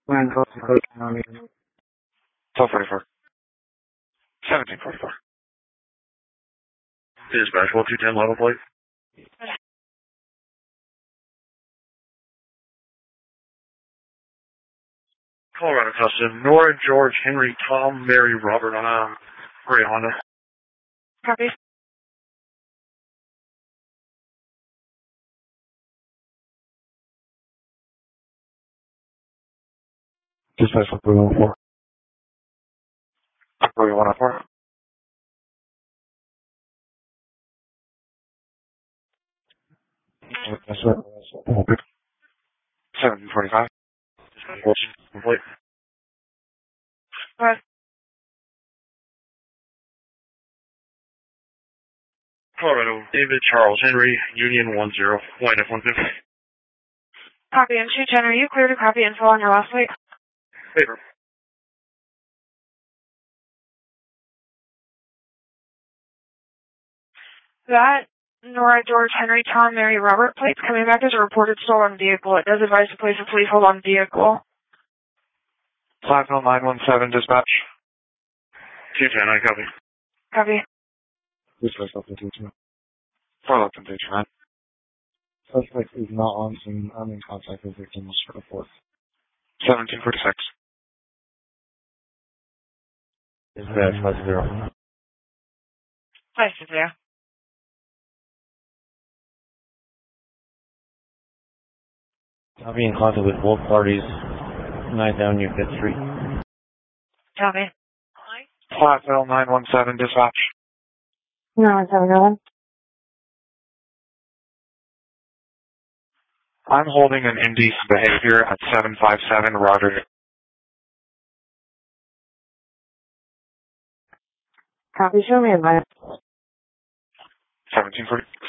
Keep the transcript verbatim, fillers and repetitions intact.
Nine Coastal Coast County. twelve forty-four. seventeen forty-four. Dispatch, one two ten level plate. Colorado Custom, Nora, George, Henry, Tom, Mary, Robert on a gray Honda. Copy. Dispatch for three one four. three one four. That's right. Okay. seventeen forty-five. Dispatch, complete. What? Colorado, David, Charles, Henry, Union one zero, White F one fifty. Copy. And two ten, are you clear to copy info on your last week? Paper. That Nora, George, Henry, Tom, Mary, Robert plates coming back as a reported stolen vehicle. It does advise the police to please hold on vehicle. five oh nine one seven, dispatch. two ten, I copy. Copy. Dispatch up to two two. four left and two ten. Suspect is not on scene. I'm in contact with victims for the fourth. seventeen forty-six. Dispatch five zero. Nice to see you. I'll be in contact with both parties. ninth Avenue, fifth Street. Tell me. five oh nine one seven, dispatch. No, it's seven one. I'm holding an indecent behavior at seven five seven, Roger. Copy. Show me advice. seventeen forty.